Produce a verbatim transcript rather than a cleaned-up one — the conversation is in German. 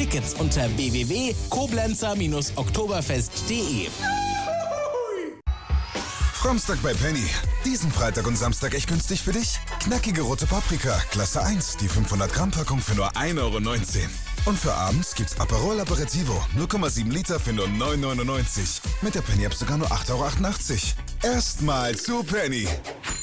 Tickets unter w w w punkt koblenzer Bindestrich oktoberfest punkt de. Frommstag bei Penny. Diesen Freitag und Samstag echt günstig für dich? Knackige rote Paprika, Klasse eins, die fünfhundert Gramm Packung für nur ein Euro neunzehn. Und für abends gibt's Aperol Aperitivo, null Komma sieben Liter für nur neun Euro neunundneunzig. Mit der Penny-App sogar nur acht Euro achtundachtzig. Erstmal zu Penny.